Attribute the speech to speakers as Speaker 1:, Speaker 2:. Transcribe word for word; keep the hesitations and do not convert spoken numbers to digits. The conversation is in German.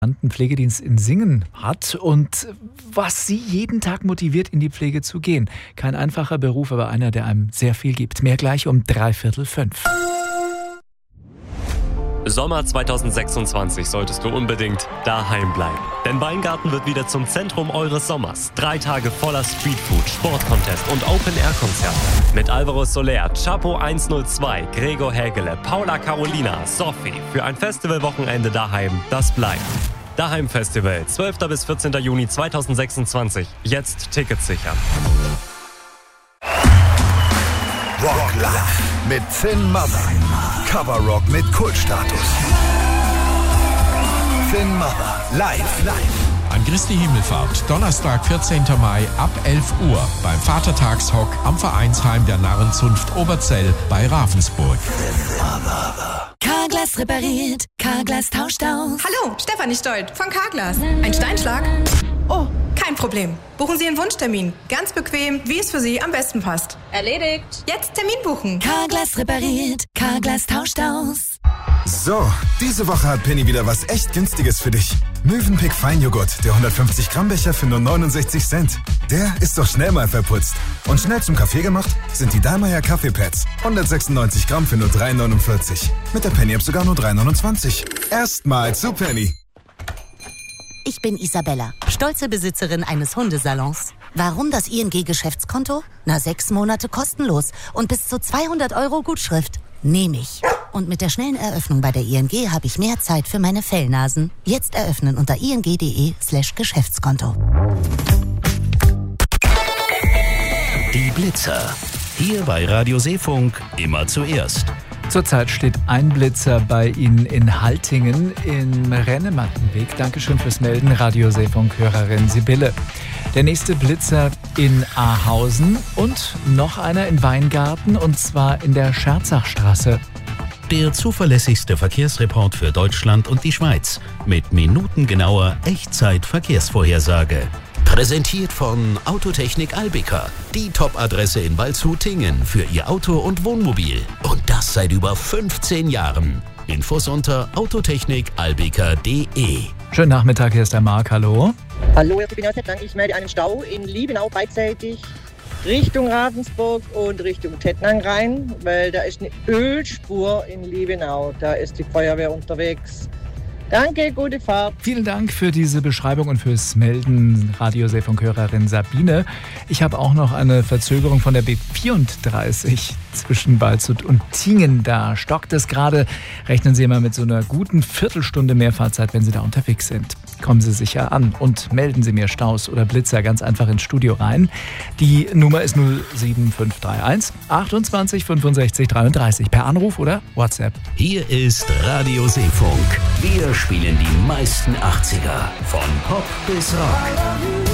Speaker 1: Pflegedienst in Singen hat und was Sie jeden Tag motiviert, in die Pflege zu gehen. Kein einfacher Beruf, aber einer, der einem sehr viel gibt. Mehr gleich um dreiviertel fünf.
Speaker 2: Sommer zweitausendsechsundzwanzig solltest du unbedingt daheim bleiben. Denn Weingarten wird wieder zum Zentrum eures Sommers. Drei Tage voller Streetfood, Sportcontest und Open-Air-Konzerte. Mit Alvaro Soler, Chapo hundertzwei, Gregor Hägele, Paula Carolina, Sophie. Für ein Festivalwochenende daheim, das bleibt. Daheim Festival, zwölfter bis vierzehnter Juni zweitausendsechsundzwanzig. Jetzt Tickets sichern.
Speaker 3: Rock Live mit Finn Mother. Cover Rock mit Kultstatus. Finn Mother. Live. Live.
Speaker 4: An Christi Himmelfahrt, Donnerstag, vierzehnter Mai ab elf Uhr beim Vatertagshock am Vereinsheim der Narrenzunft Oberzell bei Ravensburg.
Speaker 5: Carglass repariert, Carglass tauscht aus.
Speaker 6: Hallo, Stefanie Stolt von Carglass. Ein Steinschlag? Oh, kein Problem. Buchen Sie Ihren Wunschtermin. Ganz bequem, wie es für Sie am besten passt.
Speaker 7: Erledigt.
Speaker 6: Jetzt Termin buchen.
Speaker 5: Carglass repariert, Carglass tauscht aus.
Speaker 3: So, diese Woche hat Penny wieder was echt Günstiges für dich. Mövenpick Feinjoghurt, der hundertfünfzig Gramm Becher für nur neunundsechzig Cent. Der ist doch schnell mal verputzt. Und schnell zum Kaffee gemacht sind die Dallmayr Kaffeepads. hundertsechsundneunzig Gramm für nur drei neunundvierzig. Mit der Penny-App sogar nur drei neunundzwanzig. Erstmal zu Penny.
Speaker 8: Ich bin Isabella, stolze Besitzerin eines Hundesalons. Warum das I N G-Geschäftskonto? Na, sechs Monate kostenlos und bis zu zweihundert Euro Gutschrift. Nehme ich. Und mit der schnellen Eröffnung bei der I N G habe ich mehr Zeit für meine Fellnasen. Jetzt eröffnen unter ing.de slash Geschäftskonto.
Speaker 9: Die Blitzer. Hier bei Radio Seefunk immer zuerst.
Speaker 1: Zurzeit steht ein Blitzer bei Ihnen in Haltingen im Rennemattenweg. Dankeschön fürs Melden, Radio Seefunk-Hörerin Sibylle. Der nächste Blitzer in Ahausen und noch einer in Weingarten, und zwar in der Scherzachstraße.
Speaker 9: Der zuverlässigste Verkehrsreport für Deutschland und die Schweiz mit minutengenauer Echtzeit-Verkehrsvorhersage. Präsentiert von Autotechnik Albika, die Top-Adresse in Waldshut-Tingen für Ihr Auto und Wohnmobil. Und das seit über fünfzehn Jahren. Infos unter autotechnik albika punkt de.
Speaker 1: Schönen Nachmittag, hier ist der Marc, hallo.
Speaker 10: Hallo, Herr Tettnang, ich melde einen Stau in Liebenau beidseitig Richtung Ravensburg und Richtung Tettnang rein, weil da ist eine Ölspur in Liebenau. Da ist die Feuerwehr unterwegs. Danke, gute Fahrt.
Speaker 1: Vielen Dank für diese Beschreibung und fürs Melden, Radio Seefunk-Hörerin Sabine. Ich habe auch noch eine Verzögerung von der B vierunddreißig zwischen Waldshut und Tingen. Da stockt es gerade. Rechnen Sie immer mit so einer guten Viertelstunde Mehrfahrzeit, wenn Sie da unterwegs sind. Kommen Sie sicher an und melden Sie mir Staus oder Blitzer ganz einfach ins Studio rein. Die Nummer ist null sieben fünf drei eins achtundzwanzig fünfundsechzig dreiunddreißig per Anruf oder WhatsApp.
Speaker 9: Hier ist Radio Seefunk. Wir spielen die meisten achtziger, von Pop bis Rock.